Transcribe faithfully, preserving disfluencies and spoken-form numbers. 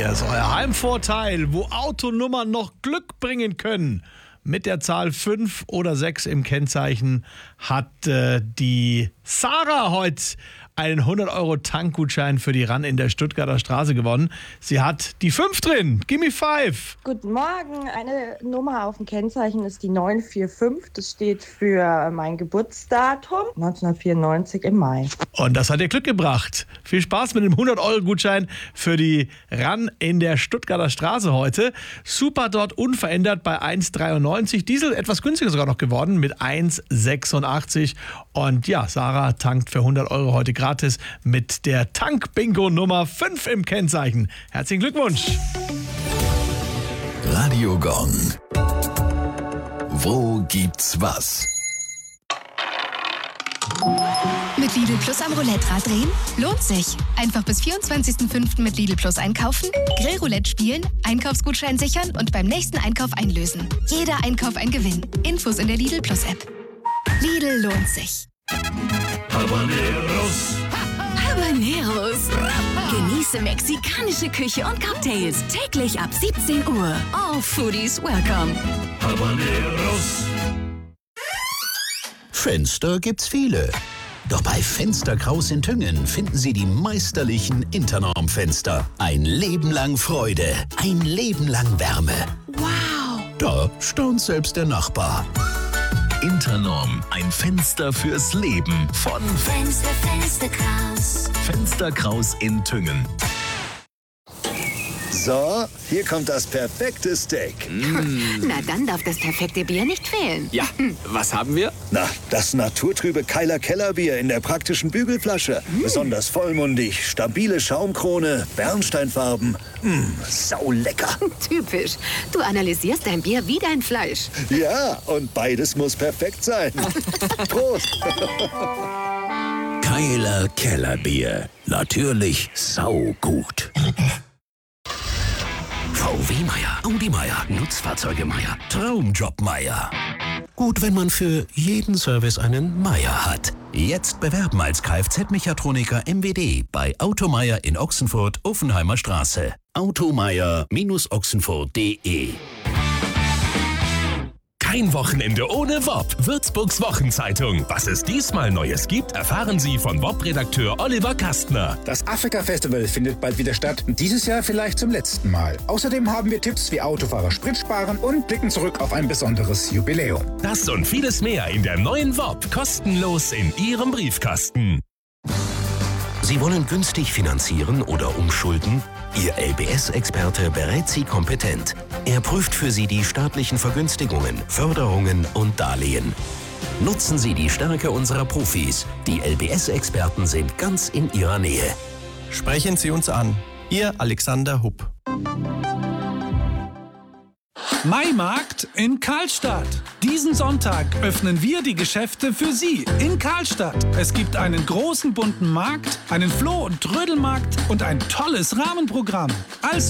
Hier ist euer Heimvorteil, wo Autonummern noch Glück bringen können. Mit der Zahl fünf oder sechs im Kennzeichen hat äh, die Sarah heute einen hundert Euro Tankgutschein für die Run in der Stuttgarter Straße gewonnen. Sie hat die fünf drin. Gimme five. Guten Morgen. Eine Nummer auf dem Kennzeichen ist die neun vier fünf. Das steht für mein Geburtsdatum, neunzehnhundertvierundneunzig im Mai. Und das hat ihr Glück gebracht. Viel Spaß mit dem hundert Euro Gutschein für die Run in der Stuttgarter Straße heute. Super dort unverändert bei eins dreiundneunzig. Diesel etwas günstiger sogar noch geworden mit eins sechsundachtzig. Und ja, Sarah tankt für hundert Euro heute gratis mit der Tank-Bingo Nummer fünf im Kennzeichen. Herzlichen Glückwunsch. Radio Gong. Wo gibt's was? Mit Lidl Plus am Roulette-Rad drehen? Lohnt sich. Einfach bis vierundzwanzigsten fünften mit Lidl Plus einkaufen, Grillroulette spielen, Einkaufsgutschein sichern und beim nächsten Einkauf einlösen. Jeder Einkauf ein Gewinn. Infos in der Lidl Plus App. Lidl lohnt sich. Habaneros. Habaneros. Genieße mexikanische Küche und Cocktails täglich ab siebzehn Uhr. All Foodies welcome. Habaneros. Fenster gibt's viele. Doch bei Fenster Kraus in Tüngen finden Sie die meisterlichen Internorm-Fenster. Ein Leben lang Freude, ein Leben lang Wärme. Wow. Da staunt selbst der Nachbar. Internorm, ein Fenster fürs Leben von Fenster, Fenster Kraus. Fenster Kraus in Tüngen. So, hier kommt das perfekte Steak. Na, dann darf das perfekte Bier nicht fehlen. Ja, was haben wir? Na, das naturtrübe Keiler Kellerbier in der praktischen Bügelflasche. Besonders vollmundig, stabile Schaumkrone, Bernsteinfarben. Mmh, saulecker. Typisch. Du analysierst dein Bier wie dein Fleisch. Ja, und beides muss perfekt sein. Prost. Keiler Kellerbier. Natürlich saugut. V W Meier, Audi Meier, Nutzfahrzeuge Meier, Traumjob Meier. Gut, wenn man für jeden Service einen Meier hat. Jetzt bewerben als Kfz-Mechatroniker M W D bei Automeier in Ochsenfurt, Offenheimer Straße. automeier Ochsenfurt punkt de. Kein Wochenende ohne W O P. Würzburgs Wochenzeitung. Was es diesmal Neues gibt, erfahren Sie von W O P-Redakteur Oliver Kastner. Das Afrika-Festival findet bald wieder statt. Dieses Jahr vielleicht zum letzten Mal. Außerdem haben wir Tipps wie Autofahrer Sprit sparen und blicken zurück auf ein besonderes Jubiläum. Das und vieles mehr in der neuen W O P. Kostenlos in Ihrem Briefkasten. Sie wollen günstig finanzieren oder umschulden? Ihr L B S-Experte berät Sie kompetent. Er prüft für Sie die staatlichen Vergünstigungen, Förderungen und Darlehen. Nutzen Sie die Stärke unserer Profis. Die L B S-Experten sind ganz in Ihrer Nähe. Sprechen Sie uns an. Ihr Alexander Hupp. Maimarkt in Karlstadt. Diesen Sonntag öffnen wir die Geschäfte für Sie in Karlstadt. Es gibt einen großen bunten Markt, einen Floh- und Trödelmarkt und ein tolles Rahmenprogramm. Also